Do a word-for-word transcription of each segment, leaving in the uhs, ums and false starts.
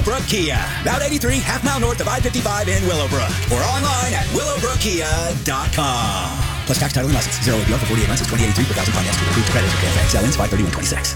Willowbrook Kia. Route eighty-three, half mile north of I fifty-five in Willowbrook. Or online at willowbrook kia dot com. Plus tax, title, and license. Zero A P R for forty-eight months is twenty eighty-three per thousand finance with approved credit for K F A. Sell-ins five thirty-one twenty-six.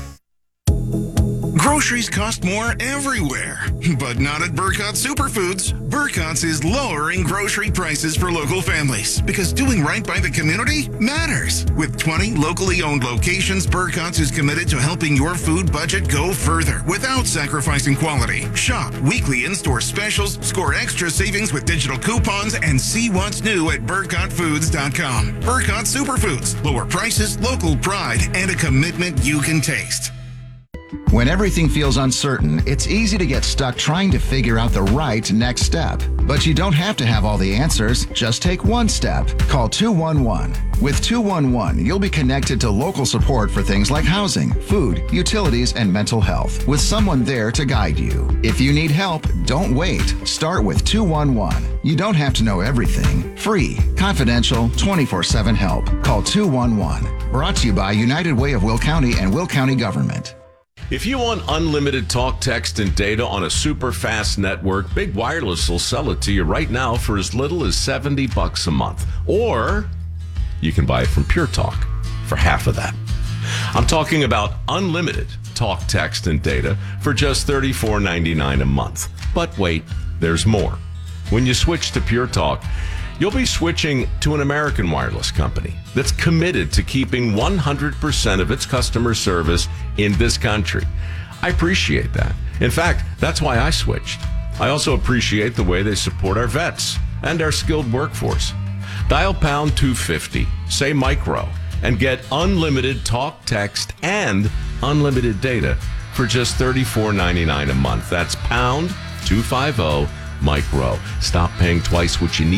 Groceries cost more everywhere, but not at Burcott Superfoods. Burcott's is lowering grocery prices for local families because doing right by the community matters. With twenty locally owned locations, Burcott's is committed to helping your food budget go further without sacrificing quality. Shop weekly in-store specials, score extra savings with digital coupons, and see what's new at burcott foods dot com. Burcott Superfoods. Lower prices, local pride, and a commitment you can taste. When everything feels uncertain, it's easy to get stuck trying to figure out the right next step. But you don't have to have all the answers. Just take one step. Call two one one. With two one one, you'll be connected to local support for things like housing, food, utilities, and mental health, with someone there to guide you. If you need help, don't wait. Start with two one one. You don't have to know everything. Free, confidential, twenty-four seven help. Call two one one. Brought to you by United Way of Will County and Will County Government. If you want unlimited talk, text, and data on a super fast network, Big Wireless will sell it to you right now for as little as seventy bucks a month. Or you can buy it from Pure Talk for half of that. I'm talking about unlimited talk, text, and data for just thirty-four ninety-nine a month. But wait, there's more. When you switch to Pure Talk, you'll be switching to an American wireless company that's committed to keeping one hundred percent of its customer service in this country. I appreciate that. In fact, that's why I switched. I also appreciate the way they support our vets and our skilled workforce. Dial pound two fifty, say micro, and get unlimited talk, text, and unlimited data for just thirty-four ninety-nine a month. That's pound two fifty, micro. Stop paying twice what you need.